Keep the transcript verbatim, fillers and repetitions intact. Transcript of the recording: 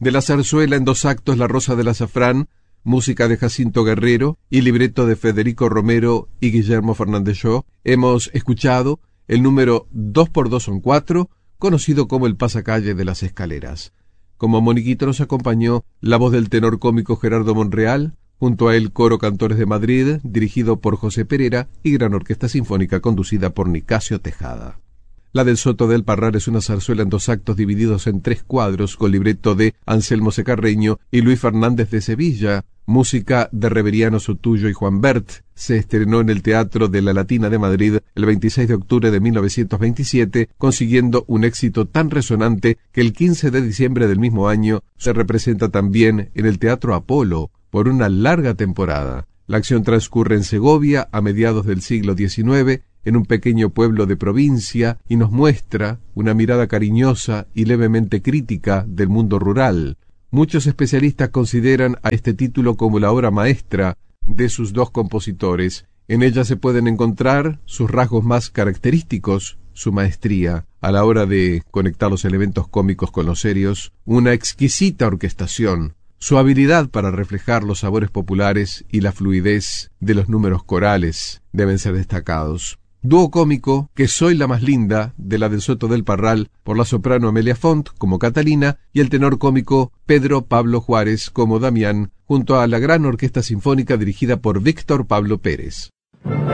de la zarzuela en dos actos La Rosa del Azafrán, música de Jacinto Guerrero y libreto de Federico Romero y Guillermo Fernández Shaw, hemos escuchado el número dos por dos son cuatro, conocido como el pasacalle de las escaleras. Como moniquito nos acompañó la voz del tenor cómico Gerardo Monreal, junto a él Coro Cantores de Madrid, dirigido por José Pereira, y Gran Orquesta Sinfónica conducida por Nicasio Tejada. La del Soto del Parral es una zarzuela en dos actos divididos en tres cuadros con libreto de Anselmo Secarreño y Luis Fernández de Sevilla, música de Reveriano Sotullo y Juan Bert. Se estrenó en el Teatro de la Latina de Madrid el veintiséis de octubre de mil novecientos veintisiete, consiguiendo un éxito tan resonante que el quince de diciembre del mismo año se representa también en el Teatro Apolo por una larga temporada. La acción transcurre en Segovia a mediados del siglo diecinueve, en un pequeño pueblo de provincia, y nos muestra una mirada cariñosa y levemente crítica del mundo rural. Muchos especialistas consideran a este título como la obra maestra de sus dos compositores. En ella se pueden encontrar sus rasgos más característicos, su maestría a la hora de conectar los elementos cómicos con los serios, una exquisita orquestación, su habilidad para reflejar los sabores populares y la fluidez de los números corales deben ser destacados. Dúo cómico que Soy la más linda, de la del Soto del Parral, por la soprano Amelia Font como Catalina y el tenor cómico Pedro Pablo Juárez como Damián, junto a la Gran Orquesta Sinfónica dirigida por Víctor Pablo Pérez.